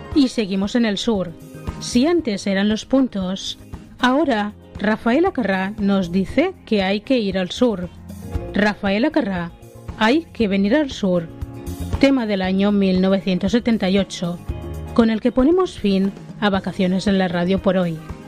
Y seguimos en el sur. Si antes eran los puntos, ahora Rafael Acarrá nos dice que hay que ir al sur. Rafael Acarrá, hay que venir al sur. Tema del año 1978, con el que ponemos fin a Vacaciones en la Radio por hoy.